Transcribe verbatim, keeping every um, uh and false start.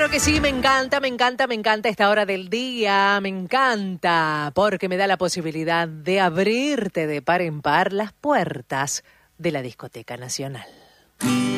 Claro que sí, me encanta, me encanta, me encanta esta hora del día, me encanta, porque me da la posibilidad de abrirte de par en par las puertas de la Discoteca Nacional.